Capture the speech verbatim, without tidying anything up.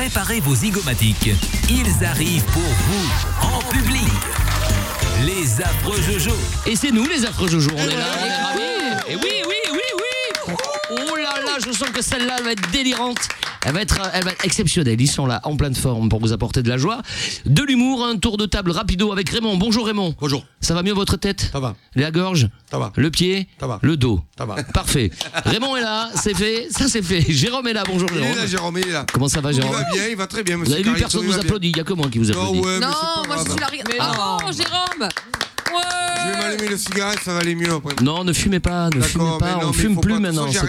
Préparez vos zygomatiques. Ils arrivent pour vous, en public. Les affreux Jojo. Et c'est nous les affreux Jojo, on est là, on est ravis. Et oui, oui, oui, oui. Oh là là, je sens que celle-là elle va être délirante. Elle va être, elle va être exceptionnelle. Ils sont là en pleine forme pour vous apporter de la joie, de l'humour, un tour de table rapido avec Raymond. Bonjour Raymond. Bonjour. Ça va mieux votre tête? Ça va. La gorge? Ça va. Le pied? Ça va. Le dos? Ça va. Parfait. Raymond est là, c'est fait, ça c'est fait. Jérôme est là, bonjour Il Jérôme. est là, Jérôme, il est là. Comment ça va Il Jérôme? va bien, il va très bien, Vous monsieur. avez vu, Carlito, personne il vous va bien. applaudit, il n'y a que moi qui vous Non, applaudit. ouais, mais Non, c'est pas moi je grave. suis la regarde. Mais Ah. non, Jérôme. Je vais Ouais. m'allumer le cigarette, ça va aller mieux après. Non, ne fumez pas, ne D'accord, fumez mais pas, non, on mais fume faut plus pas- maintenant. faut que C'est